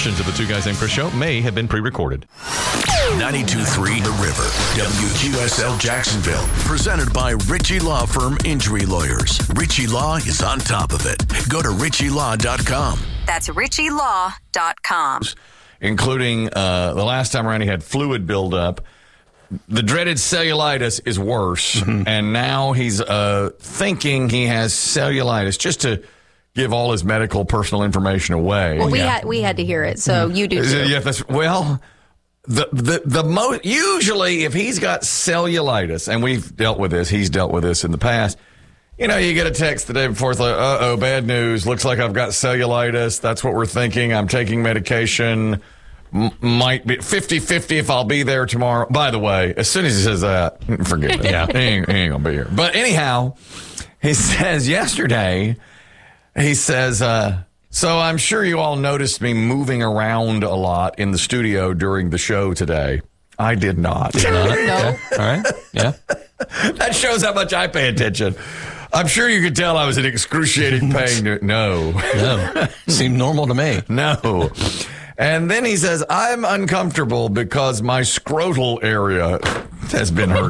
Portions of the Two Guys Named Chris show may have been pre-recorded. 92.3 The River, WQSL Jacksonville. Presented by Ritchie Law Firm Injury Lawyers. Ritchie Law is on top of it. Go to ritchielaw.com. That's ritchielaw.com. Including the last time around he had fluid buildup. The dreaded cellulitis is worse, and now he's thinking he has cellulitis just to give all his medical personal information away. Well, we had to hear it, so you do too. Yeah, the most usually if he's got cellulitis, and we've dealt with this, he's dealt with this in the past. You know, you get a text the day before, it's like, uh-oh, bad news. Looks like I've got cellulitis. That's what we're thinking. I'm taking medication. Might be 50-50 if I'll be there tomorrow. By the way, as soon as he says that, forget it. Yeah, he ain't going to be here. But anyhow, he says yesterday, so I'm sure you all noticed me moving around a lot in the studio during the show today. I did not. No. Okay. All right. Yeah. That shows how much I pay attention. I'm sure you could tell I was in excruciating pain. No. Seemed normal to me. No. And then he says, I'm uncomfortable because my scrotal area has been hurt.